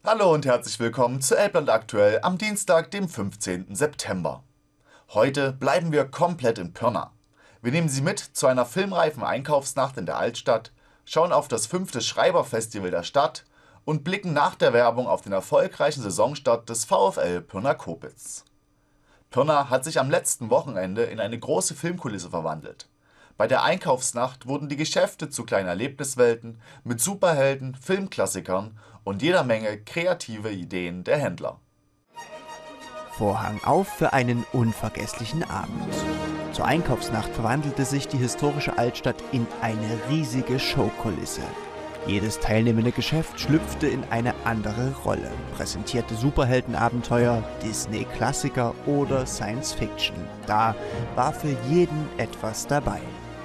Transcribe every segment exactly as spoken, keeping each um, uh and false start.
Hallo und herzlich willkommen zu Elbland aktuell am Dienstag, dem fünfzehnten September. Heute bleiben wir komplett in Pirna. Wir nehmen Sie mit zu einer filmreifen Einkaufsnacht in der Altstadt, schauen auf das fünfte Schreiberfestival der Stadt und blicken nach der Werbung auf den erfolgreichen Saisonstart des VfL Pirna-Copitz. Pirna hat sich am letzten Wochenende in eine große Filmkulisse verwandelt. Bei der Einkaufsnacht wurden die Geschäfte zu kleinen Erlebniswelten mit Superhelden, Filmklassikern und jeder Menge kreative Ideen der Händler. Vorhang auf für einen unvergesslichen Abend. Zur Einkaufsnacht verwandelte sich die historische Altstadt in eine riesige Showkulisse. Jedes teilnehmende Geschäft schlüpfte in eine andere Rolle, präsentierte Superheldenabenteuer, Disney-Klassiker oder Science-Fiction. Da war für jeden etwas dabei.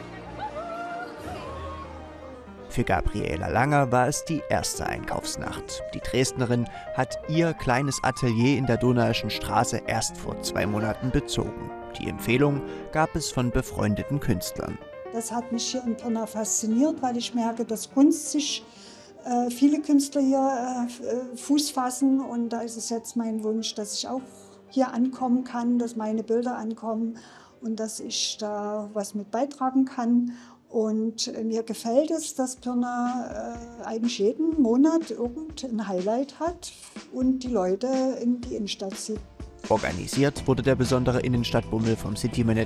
Für Gabriela Langer war es die erste Einkaufsnacht. Die Dresdnerin hat ihr kleines Atelier in der Donauischen Straße erst vor zwei Monaten bezogen. Die Empfehlung gab es von befreundeten Künstlern. Das hat mich hier in Pirna fasziniert, weil ich merke, dass Kunst sich äh, viele Künstler hier äh, Fuß fassen. Und da ist es jetzt mein Wunsch, dass ich auch hier ankommen kann, dass meine Bilder ankommen und dass ich da was mit beitragen kann. Und äh, mir gefällt es, dass Pirna äh, eigentlich jeden Monat irgendein Highlight hat und die Leute in die Innenstadt zieht. Organisiert wurde der besondere Innenstadtbummel vom City-Manager